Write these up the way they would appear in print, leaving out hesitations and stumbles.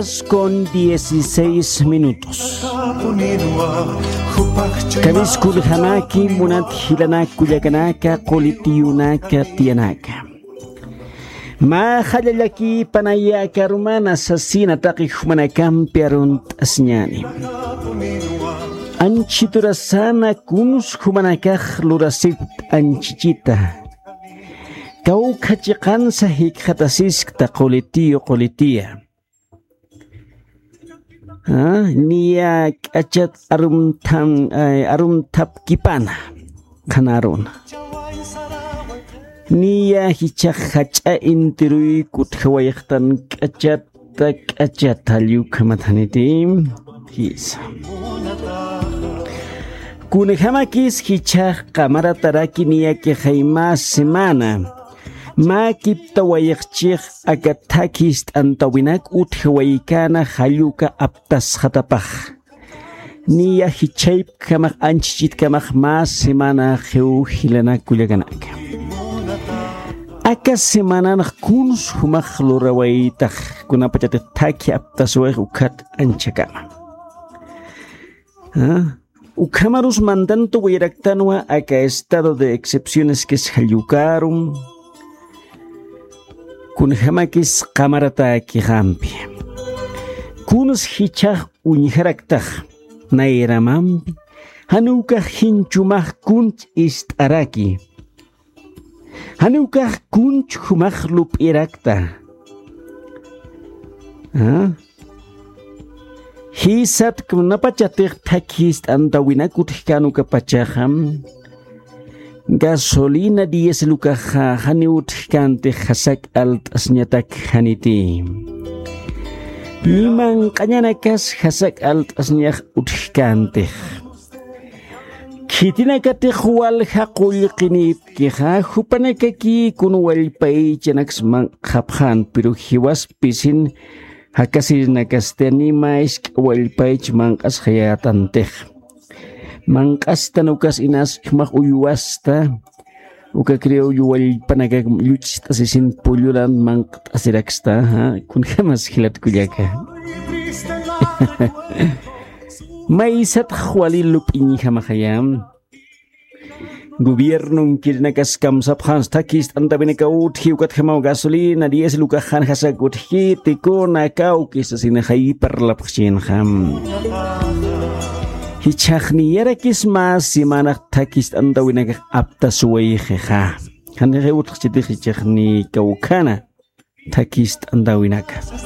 con 16 minutos. Kamis kulhanaki munat hilanaka yakanaka kolitiunaka tianaka. Ma halalaki panayaka rumana sasina takihmanakam perunt asnyani. Anchiturasana kunus humanakah lurasit anchichita. Kau kacikan sahik khatasis ta qolitia. Niya kachat arum tap kipana kanarun. Niya hichak hacha intirui kuthawayaktan kachat halyu kamatanitim his. Kunehamakis hichak kamara taraki niya ke haima semana. Ma kipta wayakchik agatakis antawinak uthawaykana haluka aptas hatapach. Niya hichayp kamak anchichit kamak ma semana heu hilanak kulaganak. Aka semana nak kunus humak lurawaytak kunapachate taki aptas way ukat anchakama. Ukamarus mandanto wayraktanwa aka estado de excepciones que es halyukarum. Kunhamakis kamarata kihampi. Kunus hichah uniharaktah nairamampi. Hanukah hinchumah kunch istaraki. Hanukah kunch humah lup irakta. Hisat kunapachatih takist antawinakut kanuka pachaham. Gasolina diesel ukaha haniut kante hasak alt asnyatak haniti. Nimang kanyanakas hasak alt asnyak utkante. Kitina kate huwal hakul kinip kiha hupanakaki kunwal pay chanaks mang kaphan pero hiwas pisin hakasir nakasteni mais wal pay mang as hayatanteh. Mangkasta nukas inas mak uyuasta uka creo yuwal panagag luchista sisin pululan mang asiraksta kun kamas hilat kuyaka maisat khwali lup ini hamakayam gobierno kirnakas kamsap hans takis antabene kaut hiukat hamau gasolina diesel uka han hasagut hitiko nakau kisasina hyperlapchin ham Hichachni yarakis mas simanak takis andawinag aptas wayheha. Hanere utchiti hichachni kaukana takis andawinag.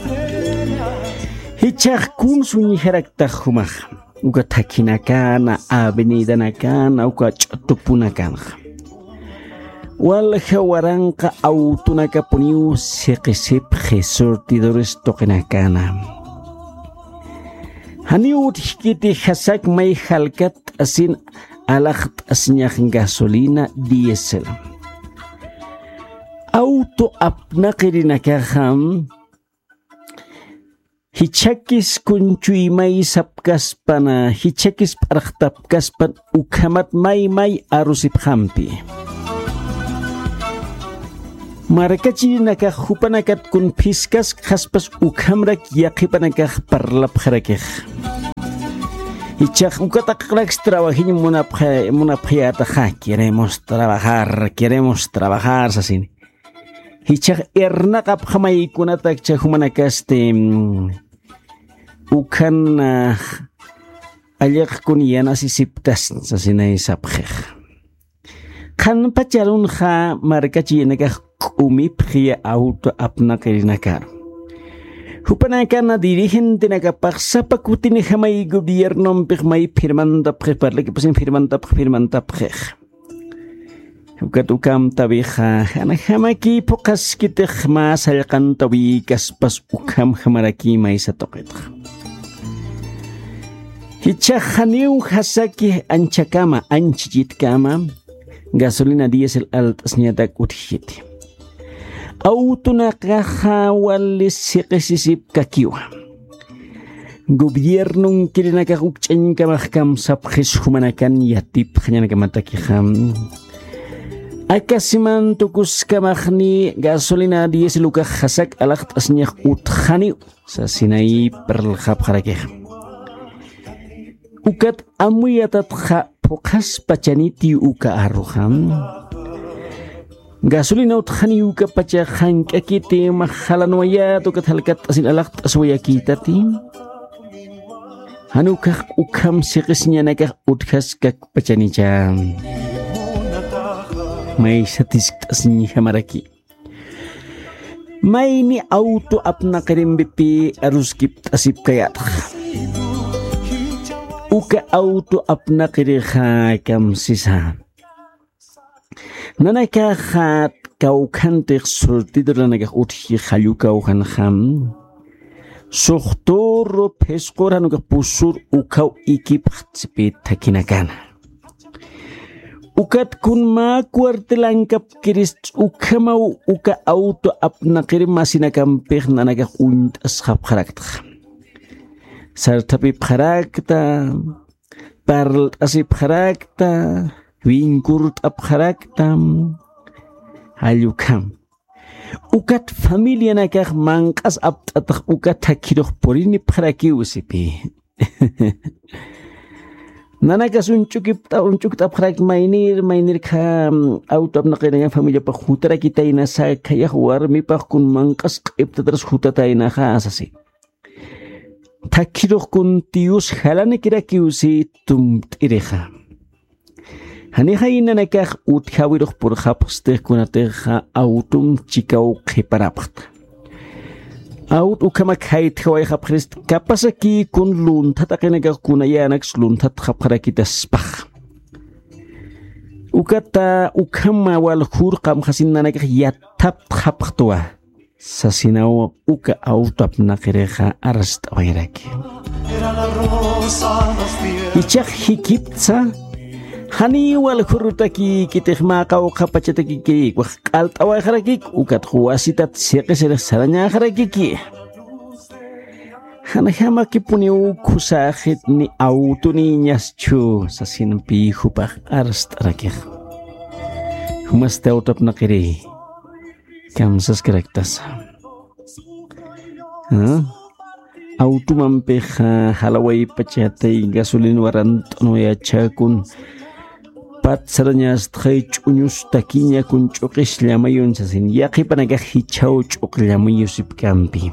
Hichach kun sunyi heraktahumak. Uga takinakana avenida nakana uga chotupunakana. Wal hawaranka autunaka puniu sekesip resortidores tokenakana. Haniut hikiti hasak may halkat asin alakt asnyah gasolina diesel. Auto apna kirinakaham hichakis kunchui may sapkas pana hichakis paraktapkas pan ukamat may arusip hampi. Marakachi nakahupanakat kun piskas kaspas ukamrak yakipanakah parlap harakeh. Hichak ukatakrak trabajín munapjata queremos trabajar así. Hichak ernakap jamay kunatak chahumanacaste ukan ayak kun yana sisiptas así na isapjeh. Kan pachalun ha marakachi nakah umip hiya auto apna kirinakar. Hupanakana dirigente nakapaksa pakutin hamay gobierno may firmanta prepar lagi pasin firmanta Hukatukam tabiha hamaki pokas kiteh mas halkan tabi kaspas ukam hamaraki may satokit. Hichahaniu hasaki anchakama anchijit kama gasolina diesel alt asnyatak uthit. Auto nakahawal sikisisip kakiwa. Gobierno kirinakakukchan kamakam sapjes humanakan yatip kanyan kamatakiham. Akasiman tukus kamahni gasolina 10 luka khasak alaq asnya utkhani sa sinai perlkhap kharakeh. Ukat amuyatat kha pokas pacaniti uka aruham. Gasolina utkhani uka pacha khan kakiti mahalan waya tukat halkat asin alaq aswaya kitati. Hanukah ukam sikisnya nakah utkhas kak pacani jam. May satistasnya hamaraki. May ni auto apna karimbipi arus kip asip kayat. Uka auto apna kiriha kam sisa. Nanaka khat kau kantik surti dranagak uthi khalu kau kan kham. Sohtoro peskoran uka pusur ukau ikip tsipit takinakana. Ukat kun ma kuarte langkap kiris uka mau uka auto apna kirim masina kampeh nanaga unt ashab kharakta. Sartapi kharakta, parl asip kharakta, wingkurt ap kharakta, halukam. Ukat familia nakah mangkas ap tatak ukat takidoh porini kharaki usipi. Nanakas uncuk tap kharak mainir ka auto apna kaya familia pa hutara kita ina sa kaya warmi pa kun mangkas ipta terus hutata ina ka asasi. Takiroh kun tius halane kira kiusi tum tireha. Hani ina nakah uthawiroh por khapste kunateha autum chikau khiparapta. Aut ukama kait kawai khaprist kapasaki kun lun tatakena ga kuna yanak lun tat khapra kita spah. Ukata ukama wal khur qam khasinna nak yatap khaptua. Sasinau uka autap nakireha arst wairaki. Ichak hikiptsa hani wal khurutaki kitihma kau khapachataki ki waqalt awai kharaki ukat khuasitat seqesere saranya kharaki hana hama kipuni khusahit ni autuni nyaschu sasin pi khupah arst rakih humasta utap nakiri kam saskrektas autu mampeha halawai pachatai gasolin warantono ya chakun pat saranya stray unyus takinya kun chokis lamayun sasin yaqi panaga hichau chok lamayus kampi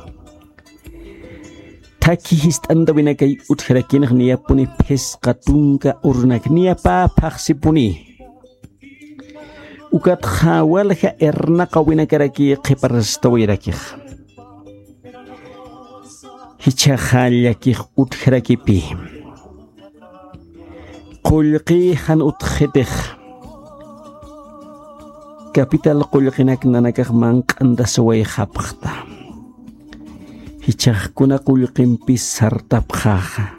taki hist anda binakai uthrakin khniya puni phes qatunka urnak niya pa phaksipuni ukat khawal kha erna qawina karaki qiparstawiraki hicha khalyaki uthrakipi Kulqi han utkhitih Kapital kulqinak nanakak mangkanda saway khapkhta Hichak kuna kulqimpi sartap khaha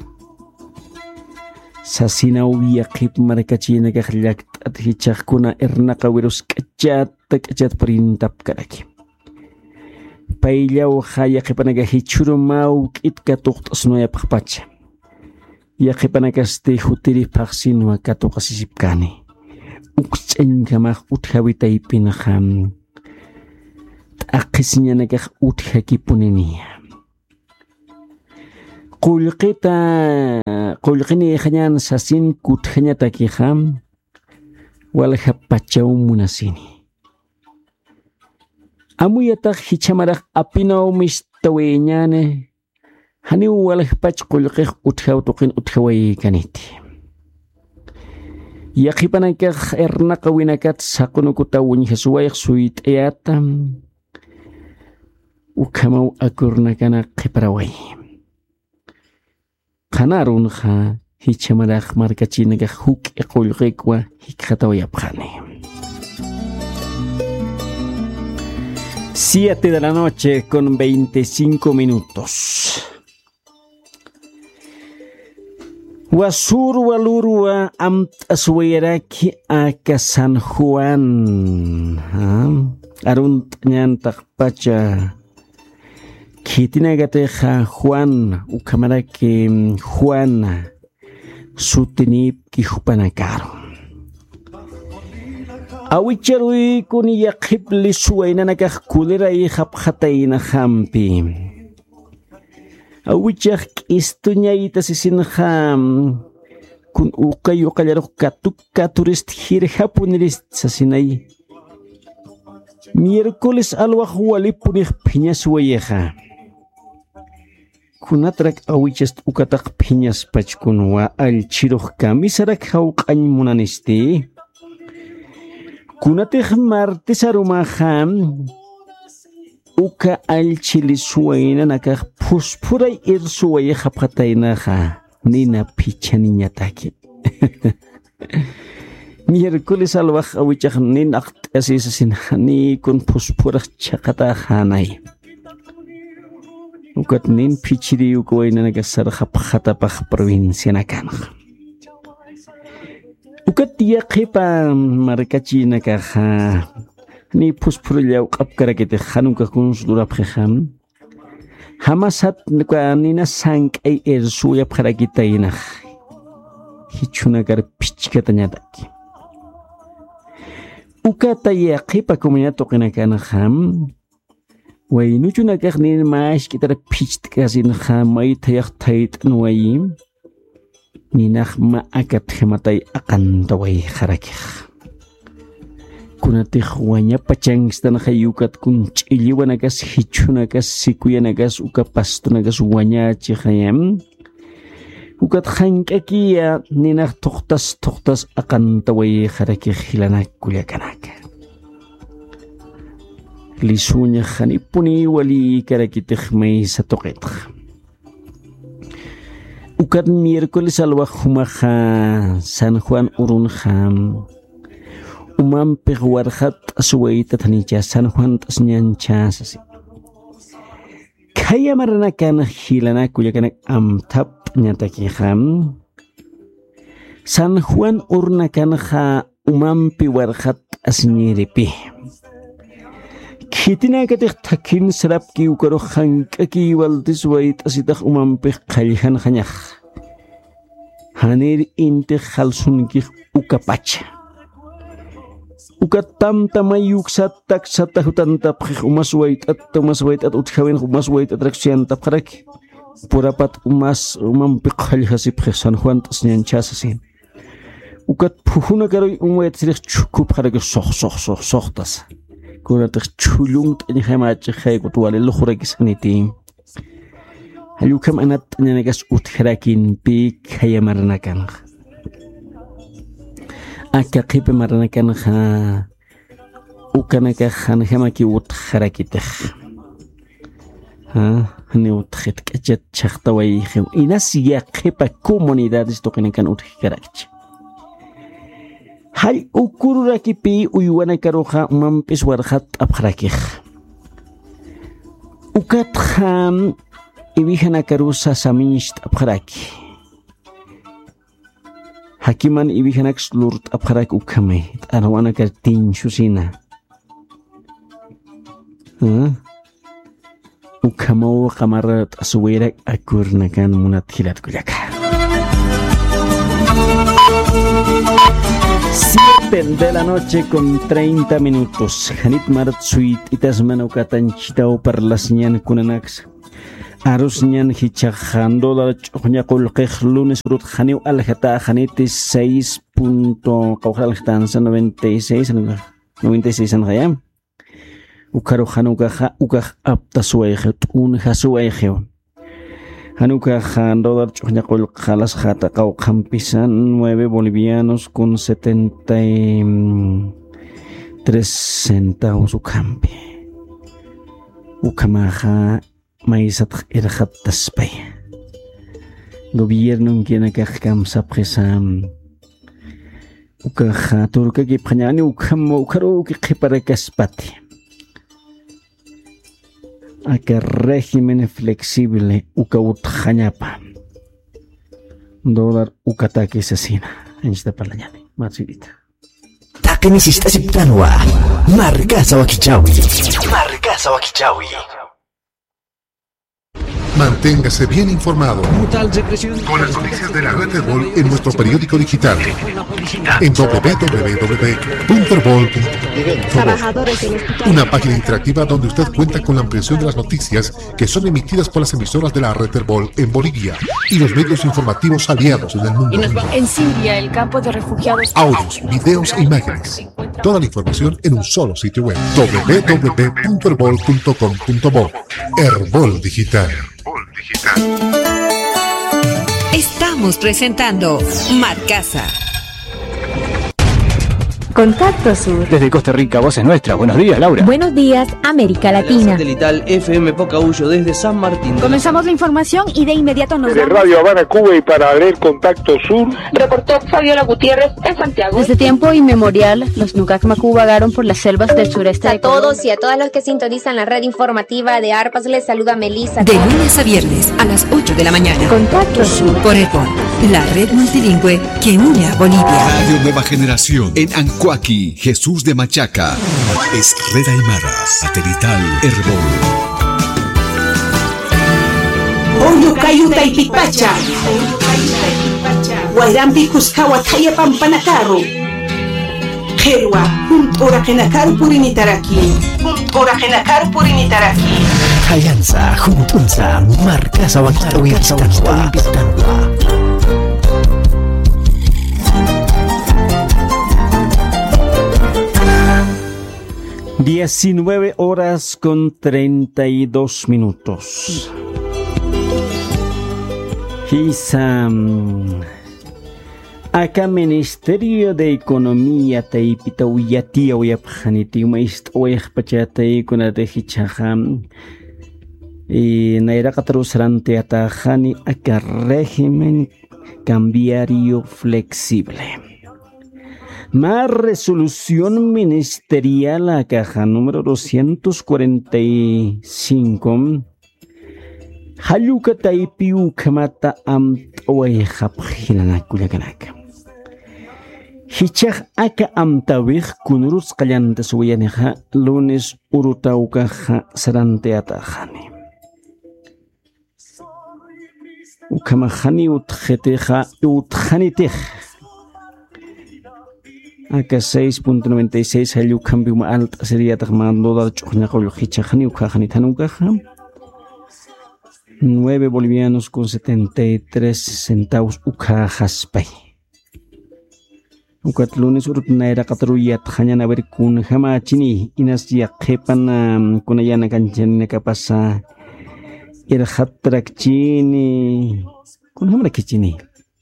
Sasinaw yaqip marikachinakak llakt at hichak kuna ernaka wirus kachat perintap kadaki Paillaw khayaqipanaga hichurumaw kitka tuqtasnoya pakpacha Yaqipanacaste hutiri paksin wakato kasisipkani. Ukchen kamah uthawitay pinaham. Akisnya nakah uthakipunini. Kulqini khanyan sasin kuthanya takiham. Walhapachaw munasini. Amu yatak hichamarak apinaw mistawenyane. Hani walah pach kulqih uthaw tuqin uthaway kaniti. Yaqipanakah erna qawinakat saqunukutawan hasuwayq suit ayatam. Ukamaw akurnakana qiparaway. Qanarun kha hichamaraq markachinaga huk iqulqiqwa hikhatawayapqani. 7 de la noche con 25 minutos. Wasur walurwa amt aswiraki aka San Juan. Arunt nyantak pacha. Kitinagateja Juan ukamaraki Juan sutinip kihupanakaro. Awicharuy kuni yaqibli suwayna nakaq kuliray haphatayna hampi. Awichaq istuñayta sisinham kun uqayu qallaruq katukka turist hirhapunirist sasinay. Miércoles alwaq walipunih phiñas wayeqa. Kunatrak awichast ukataq phiñas pachkunwa alchiruq kamisarak hawq'añ munanisti. Kunatij martes arumaham uka alchili suwayna nakaq phuspuray irsuway haphataynaqa nina pichaniñataki. Miércoles alwaq awichaq ninaq asisasinhani kun phuspuraq chaqata hanay. Ukat nin pichiri ukwayna nakasar haphatapaq provincia nakanqa. Ukat yaqipa markachi nakaqa ni phuspurillaw qapkarakite hanuka kunsdurapqiham hamasat nina sank'ay ersuyap qarakitaynaq hichunakar pichkatañataki. Ukata yaqipa comunidad toqinakanaqam waynuchunakaq nin mashkitara pichtkasinaqa maytayaq tayt'anway ninaq ma'akat himatay aqantaway qarakij. Kunatij wañapachanstanaqa yukat kun ch'illiwanakas hichunakas sikuyanakas uka pastunakas wañachiqayam ukat hank'akiya ninaq tuqtas aqantaway qarakij hilanakullakanaka. Lisuña hanipuni wali karakitij maysa toqetqa. Ukat miércoles alwaq humaqa San Juan urunham umampiq warhat aswayta thanicha San Juan tasñanchasasi. Kaya maranakan hilanakullakanak amtap ñatakijam San Juan urnakanqa umampi warhat asñiripi. Kitinakatij takin sarapki ukaro hank'aki waltis wayt'asitaq umampiq qallhanqañaq. Hanir inti halsunkij ukapacha. Ukat tamtamay yuksat hutantapqij umas wayt'at utjawin umas wayt'atrak suyantapqarak. Purapat umampiq qallhasipqij San Juan tasñanchasasin. Ukat phujunakaroy wayt'asiriq chukupqarak soqtas. Kunatij chulung t'ñajamachijay kutwale lujurakisanitin. Hayukam anat t'ñanakas utjarakinpi kaya maranakanqa. Akaqipi maranakanqa ukanakaq hanhamaki utjarakitij. Hani utjit k'achat chaqtawayijim. Inas yaqipa comunidades toqinakan utjarakich. Hay ukururakipi uywanakaruqa umampis warhat apqarakij. Ukatqam ibihanakarusa samisht apqaraki. Hakiman ibihanak slurt apqarak ukame t'arwanakar tinchusina. Ukamaw qamara t'aswirak akurnakan munathilat kullaka. 7 de la noche con 30 minutos. Hanit martsuit itasmano katanchitao parlasñan kunanax. Arusñan hichajan $, choñaqulqej lunes rut janiw aljata janiti 96 anjaya. Ukaru janukaja ukaj aptasueje un jasueje. Hanuka $, choñaqulqalas jata qawqanpisan 9 bolivianos con 73 centavos ukampi. Ukamaja maisat irhat taspay. Gobierno quien akam sapresam. Ukaja turka ki panyani ukaru ki qiparacaspati. Aka régimen flexible ukaut jañapa. $, ukataki asesina. Anjita parlañani. Matsuita. Takenis istasiptanwa. Marca Sawakichawi. Manténgase bien informado con las noticias de la red Herbol en nuestro periódico digital en www.herbol.com. Una página interactiva donde usted cuenta con la ampliación de las noticias que son emitidas por las emisoras de la red Herbol en Bolivia y los medios informativos aliados en el mundo. En Siria, el campo de refugiados. Audios, videos e imágenes. Toda la información en un solo sitio web. www.herbol.com.bo. Herbol Digital. Estamos presentando Marcasa. Contacto Sur. Desde Costa Rica, voz es nuestra. Buenos días, Laura. Buenos días, América Latina. Satelital FM Pocahuyo desde San Martín. Comenzamos la información y de inmediato nos vamos. Radio Habana, Cuba, y para leer Contacto Sur, reportó Fabiola Gutiérrez en Santiago. Desde tiempo inmemorial, los Nucac Macú vagaron por las selvas del sureste de Colombia. A todos y a todas los que sintonizan la red informativa de ARPAS, les saluda Melissa. De lunes a viernes a las 8 de la mañana. Contacto Sur. Por Herbol, la red multilingüe que une a Bolivia. Radio Nueva Generación en Ancoaqui, Jesús de Machaca. Es Red Aymara, Satelital Herbol. Oyo Cayuta y Pipacha. Guayrampi Cuscawa Taya Pampanacaro. Jerwa, Orajenakar Purinitaraki. Alianza, Juntunza, Marcasa Wakaro y Pistanwa. 19 horas con 32 minutos. Acá Ministerio de Economía taipita uyatia uyapjaniti umaist uyapachata kuna de hichaham y naira katrusrante atajani acá régimen cambiario flexible. Más resolución ministerial a caja número 245. Hayuka taipiu kamata amtawayhapjilanakulakanak. Hichaj aka amtawih kunurus qallantas wayaneja lunes urutaukaja saranteatajani. Ukamajani utjeteja utjanitej. Acá 6.96 hallu cambio más alto sería tajmando dar chujna con los hichajani ukajani tanukaja 9 bolivianos con 73 centavos ukajaspay ukat lunes urutna era katruya tajañan a ver kun jama chini inas ya kepan kunayana kanchani kapasa era hatrak chini kun jama kichini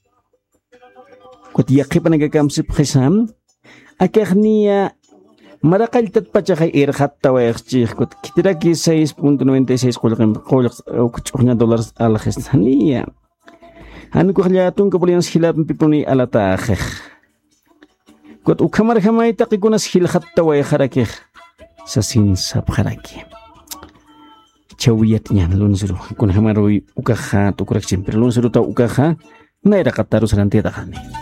kot ya kepan ga kamsip khasam Akernia Maracaltat Pachay Erhatta Werchikut Kitiraki 6.96 $8 al Gestania. Anukuliatun Kapolians Hilap Pipuni Alatach. Got Ukamar Hamaita Kikunas Hilhatta Weharaki Sasin Sapharaki. Chawiyatnian Lunzuru, Kunhamarui Ukaha to correction, Perlunzuruta Ukaha, Naira Katarus Rantiadahani.